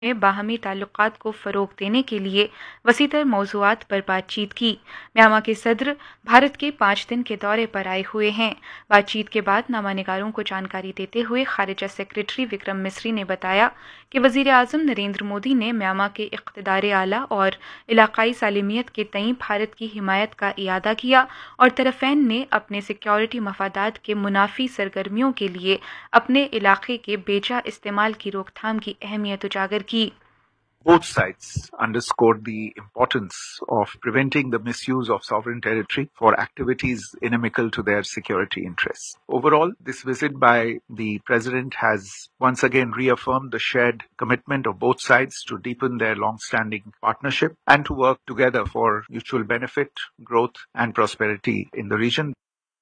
में बाहमी ताल्लुकात को फ़रोग़ देने के लिए वसीतर मौज़ूआत पर बातचीत की। म्यांमा के सदर भारत के 5 दिन के दौरे पर आए हुए हैं। बातचीत के बाद नामानिगारों को जानकारी देते हुए खारिजा सेक्रेटरी विक्रम मिस्री ने बताया कि वज़ीर आज़म नरेंद्र मोदी ने म्यांमा के इक़्तिदार आला और इलाक़ाई सालिमियत के तईं भारत की हिमायत का इयादा किया और तरफ़ैन ने अपने सिक्योरिटी मफादात के मुनाफी सरगर्मियों के लिए अपने इलाक़े के बेजा इस्तेमाल की रोकथाम की अहमियत उजागर की। Both sides underscored the importance of preventing the misuse of sovereign territory for activities inimical to their security interests. Overall, this visit by the President has once again reaffirmed the shared commitment of both sides to deepen their long-standing partnership and to work together for mutual benefit, growth and prosperity in the region.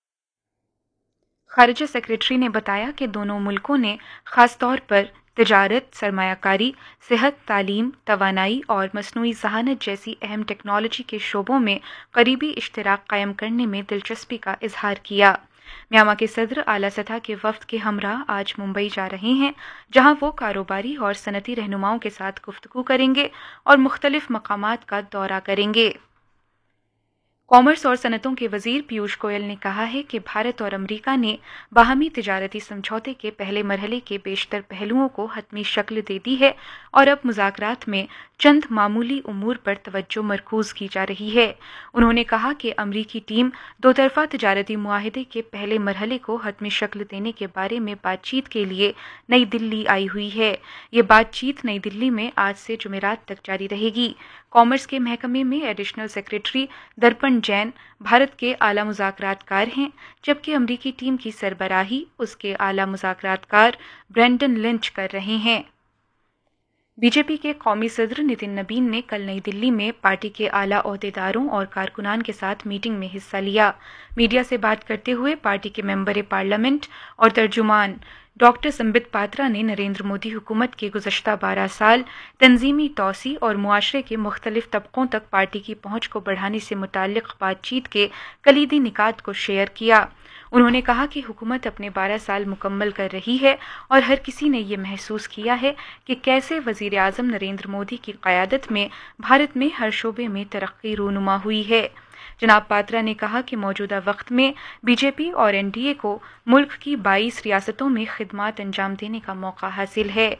खारिजा secretary ने बताया कि दोनों मुल्कों ने ख़ास तौर पर तिजारत, सरमायाकारी, सेहत, तालीम, तवानाई और मसनूई ज़हानत जैसी अहम टेक्नोलॉजी के शोबों में करीबी इश्तराक कायम करने में दिलचस्पी का इजहार किया। म्यांमा के सदर आला सतह के वफ्द के हमरा आज मुंबई जा रहे हैं, जहां वो कारोबारी और सनती रहनुमाओं के साथ गुफ्तगू करेंगे और मुख्तलिफ मकामात का दौरा करेंगे। कॉमर्स और सनतों के वजीर पीयूष गोयल ने कहा है कि भारत और अमेरिका ने बाहमी तिजारती समझौते के पहले मरहले के बेशतर पहलुओं को हतमी शक्ल दे दी है और अब मुज़ाकरात में चंद मामूली उमूर पर तवज्जो मरकूज की जा रही है। उन्होंने कहा कि अमरीकी टीम दो तरफा तिजारती मुआहदे के पहले मरहले को हतमी शक्ल देने के बारे में बातचीत के लिए नई दिल्ली आई हुई है। ये बातचीत नई दिल्ली में आज से जुमेरात तक जारी रहेगी। कॉमर्स के महकमे में एडिशनल सेक्रेटरी दर्पण जैन भारत के आला मुज़ाकरातकार हैं, जबकि अमरीकी टीम की सरबराही उसके आला मुज़ाकरातकार ब्रेंडन लिंच कर रहे हैं। बीजेपी के कौमी सदर नितिन नबीन ने कल नई दिल्ली में पार्टी के आला ओहदेदारों और कारकुनान के साथ मीटिंग में हिस्सा लिया। मीडिया से बात करते हुए पार्टी के मेंबर पार्लियामेंट और तर्जुमान डॉक्टर संबित पात्रा ने नरेंद्र मोदी हुकूमत के गुज़श्ता 12 साल तंजीमी तौसी और मुआशरे के मुख्तलिफ तबकों तक पार्टी की पहुंच को बढ़ाने से मुताल्लिक बातचीत के कलीदी निकात को शेयर किया। उन्होंने कहा कि हुकूमत अपने 12 साल मुकम्मल कर रही है और हर किसी ने ये महसूस किया है कि कैसे वज़ीर आज़म नरेंद्र मोदी की क़यादत में भारत में हर शोबे में तरक्की रूनुमा हुई है। जनाब पात्रा ने कहा कि मौजूदा वक्त में बीजेपी और एनडीए को मुल्क की 22 रियासतों में खिदमात अंजाम देने का मौका हासिल है।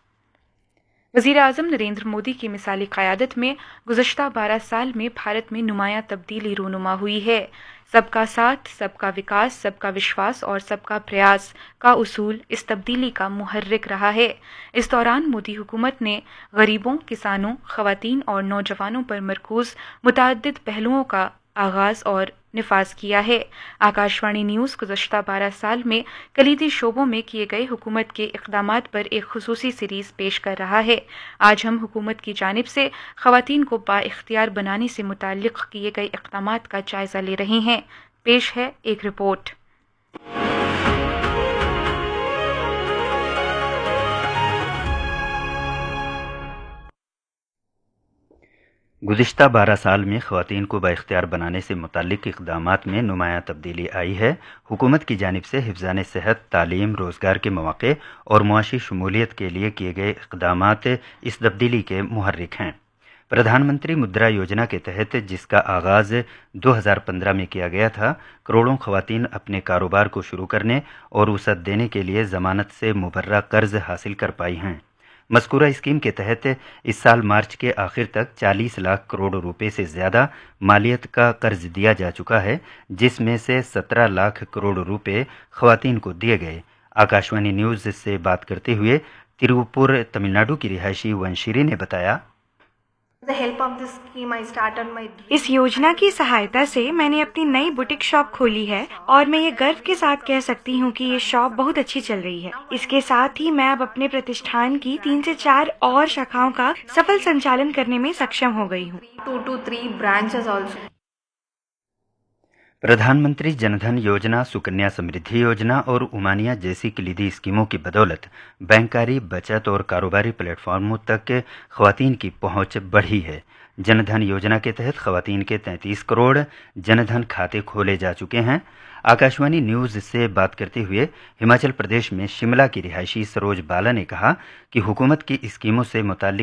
वज़ीर आज़म नरेंद्र मोदी की मिसाली क़यादत में गुज़श्ता 12 साल में भारत में नुमायां तब्दीली रूनुमा हुई है। सबका साथ, सबका विकास, सबका विश्वास और सबका प्रयास का उसूल इस तब्दीली का मुहर्रिक रहा है। इस दौरान मोदी हुकूमत ने गरीबों, किसानों, ख़वातीन और नौजवानों पर मरकूज़ मुतअद्दिद पहलुओं का आगाज़ और निफाज किया है। आकाशवाणी न्यूज़ गुज़श्ता 12 साल में कलीदी शोबों में किए गए हुकूमत के इक़दामात पर एक खुसूसी सीरीज़ पेश कर रहा है। आज हम हुकूमत की जानिब से ख़वातीन को बाइख्तियार बनाने से मुताल्लिक़ किए गए इक़दामात का जायज़ा ले रहे हैं। पेश है एक रिपोर्ट। गुज़िश्ता 12 साल में ख़वातीन को बाइख्तियार बनाने से मुताल्लिक़ इक़दामात में नुमायां तब्दीली आई है। हुकूमत की जानिब से हिफ़्ज़ान सेहत, तालीम, रोज़गार के मौक़े और मुआशी शमूलियत के लिए किए गए इक़दामात इस तब्दीली के मुहर्रिक हैं। प्रधानमंत्री मुद्रा योजना के तहत, जिसका आगाज़ 2015 में किया गया था, करोड़ों ख़वातीन अपने कारोबार को शुरू करने और वसअत देने के लिए ज़मानत से मुबर्रा कर्ज़ हासिल कर पाई हैं। मज़कूरा स्कीम के तहत इस साल मार्च के आखिर तक 40 लाख करोड़ रुपए से ज़्यादा मालियत का कर्ज दिया जा चुका है, जिसमें से 17 लाख करोड़ रुपए ख़वातीन को दिए गए। आकाशवाणी न्यूज़ से बात करते हुए तिरुपुर, तमिलनाडु की रिहायशी वंशिरी ने बताया, इस योजना की सहायता से मैंने अपनी नई बुटीक शॉप खोली है और मैं ये गर्व के साथ कह सकती हूँ कि ये शॉप बहुत अच्छी चल रही है। इसके साथ ही मैं अब अपने प्रतिष्ठान की 3 से 4 और शाखाओं का सफल संचालन करने में सक्षम हो गई हूँ। प्रधानमंत्री जनधन योजना, सुकन्या समृद्धि योजना और उमानिया जैसी कलीदी स्कीमों की बदौलत बैंकारी, बचत और कारोबारी प्लेटफॉर्मों तक खवातीन की पहुंच बढ़ी है। जनधन योजना के तहत खवातीन के 33 करोड़ जनधन खाते खोले जा चुके हैं। आकाशवाणी न्यूज से बात करते हुए हिमाचल प्रदेश में शिमला की रिहायशी सरोज बाला ने कहा कि हुकूमत की स्कीमों से मुताल्लिक